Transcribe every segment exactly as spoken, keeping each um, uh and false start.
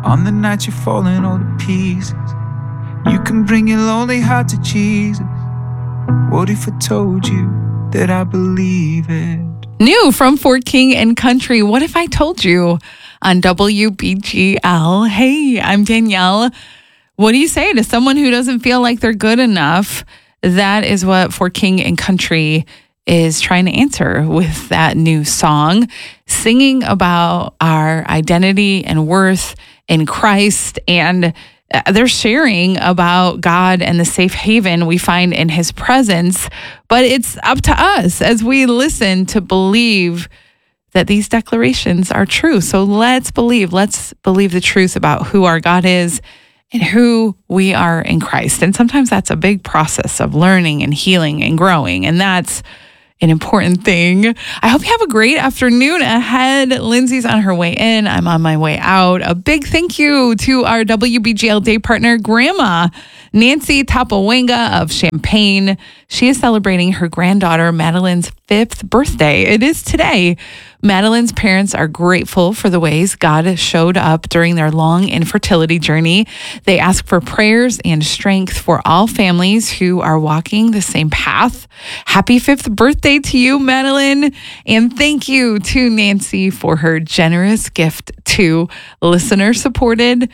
On the night you're falling all to pieces, you can bring your lonely heart to Jesus. What if I told you that I believe it? New from Fort King and Country, What If I Told You on W B G L. Hey, I'm Danielle. What do you say to someone who doesn't feel like they're good enough? That is what Fort King and Country is trying to answer with that new song, singing about our identity and worth in Christ, and they're sharing about God and the safe haven we find in his presence. But it's up to us as we listen to believe that these declarations are true. So let's believe, let's believe the truth about who our God is and who we are in Christ. And sometimes that's a big process of learning and healing and growing. And that's an important thing. I hope you have a great afternoon ahead. Lindsay's on her way in. I'm on my way out. A big thank you to our W B G L day partner, Grandma Nancy Tapawanga of Champaign. She is celebrating her granddaughter Madeline's fifth birthday. It is today. Madeline's parents are grateful for the ways God showed up during their long infertility journey. They ask for prayers and strength for all families who are walking the same path. Happy fifth birthday to you, Madeline. And thank you to Nancy for her generous gift to listener-supported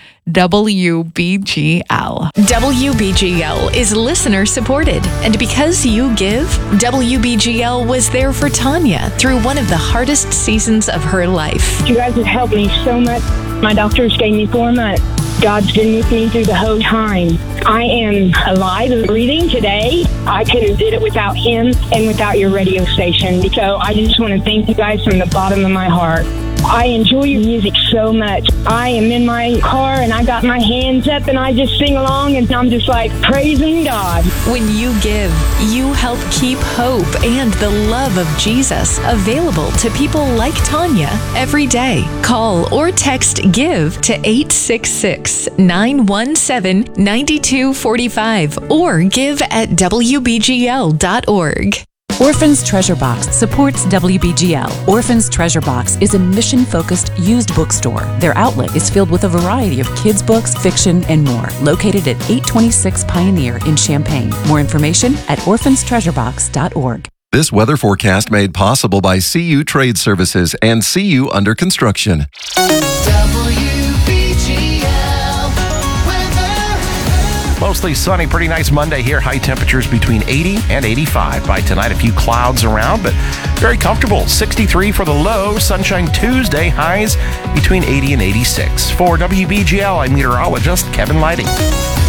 W B G L. W B G L is listener-supported. And because you give, W B G L was there for Tanya through one of the hardest seasons of her life. You guys have helped me so much. My doctors gave me four months. God's been with me through the whole time. I am alive and breathing today. I couldn't have did it without him and without your radio station. So I just want to thank you guys from the bottom of my heart. I enjoy your music so much. I am in my car and I got my hands up and I just sing along and I'm just like praising God. When you give, you help keep hope and the love of Jesus available to people like Tanya every day. Call or text GIVE to eight six six, nine one seven, nine two four five or give at W B G L dot org. Orphan's Treasure Box supports W B G L. Orphan's Treasure Box is a mission-focused used bookstore. Their outlet is filled with a variety of kids' books, fiction, and more. Located at eight twenty-six Pioneer in Champaign. More information at orphans treasure box dot org. This weather forecast made possible by C U Trade Services and C U Under Construction. Mostly sunny, pretty nice Monday here. High temperatures between eighty and eighty-five. By tonight, a few clouds around, but very comfortable. sixty-three for the low. Sunshine Tuesday, highs between eighty and eighty-six. For W B G L, I'm meteorologist Kevin Lighting.